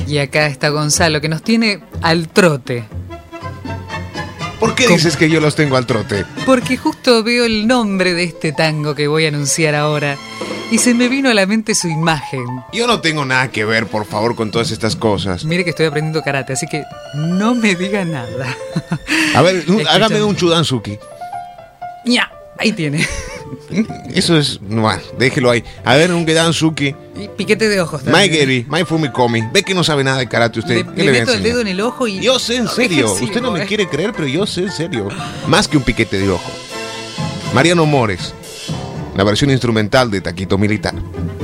Y acá está Gonzalo, que nos tiene al trote. ¿Por qué dices que yo los tengo al trote? Porque justo veo el nombre de este tango que voy a anunciar ahora y se me vino a la mente su imagen. Yo no tengo nada que ver, por favor, con todas estas cosas. Mire que estoy aprendiendo karate, así que no me diga nada. A ver, hágame un Chudansuki. Ya, ahí tiene. Eso es... Bueno, déjelo ahí. A ver, un Gedansuki. Y piquete de ojos también. Mai Geri, Mai Fumikomi. Ve que no sabe nada de karate usted. Le meto el dedo en el ojo y... Yo sé en serio. Usted no me quiere creer, pero yo sé en serio. Más que un piquete de ojo. Mariano Mores. La versión instrumental de Taquito Militar.